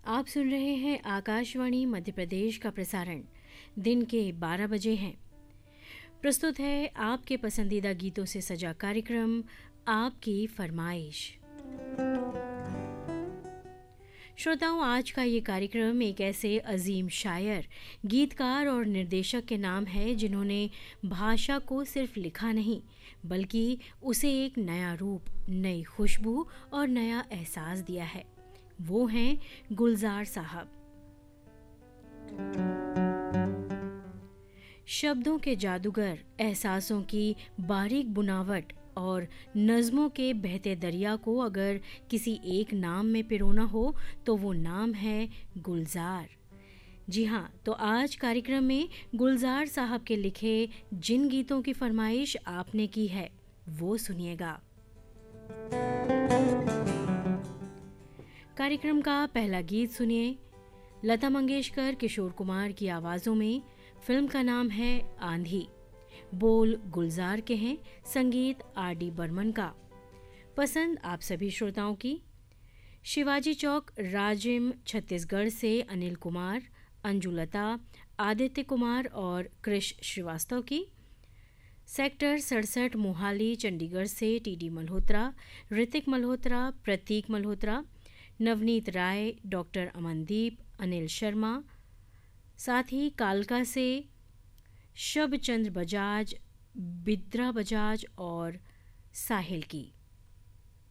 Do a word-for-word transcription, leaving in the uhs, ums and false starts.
आप सुन रहे हैं आकाशवाणी मध्य प्रदेश का प्रसारण दिन के बारह बजे हैं। प्रस्तुत है आपके पसंदीदा गीतों से सजा कार्यक्रम आपकी फरमाइश। श्रोताओं, आज का ये कार्यक्रम एक ऐसे अजीम शायर, गीतकार और निर्देशक के नाम है जिन्होंने भाषा को सिर्फ लिखा नहीं बल्कि उसे एक नया रूप, नई खुशबू और नया एहसास दिया है। वो हैं गुलजार साहब। शब्दों के जादूगर, एहसासों की बारीक बुनावट और नज़्मों के बहते दरिया को अगर किसी एक नाम में पिरोना हो तो वो नाम है गुलजार। जी हाँ, तो आज कार्यक्रम में गुलजार साहब के लिखे जिन गीतों की फरमाइश आपने की है वो सुनिएगा। कार्यक्रम का पहला गीत सुनिए। लता मंगेशकर, किशोर कुमार की आवाज़ों में। फिल्म का नाम है आंधी। बोल गुलजार के हैं, संगीत आर डी बर्मन का। पसंद आप सभी श्रोताओं की। शिवाजी चौक, राजिम, छत्तीसगढ़ से अनिल कुमार, अंजुलता, आदित्य कुमार और कृष श्रीवास्तव की। सेक्टर सड़सठ, मोहाली, चंडीगढ़ से टी डी मल्होत्रा, ऋतिक मल्होत्रा, प्रतीक मल्होत्रा, नवनीत राय, डॉक्टर अमनदीप, अनिल शर्मा। साथ ही कालका से शबचंद्र बजाज, बिद्रा बजाज और साहिल की।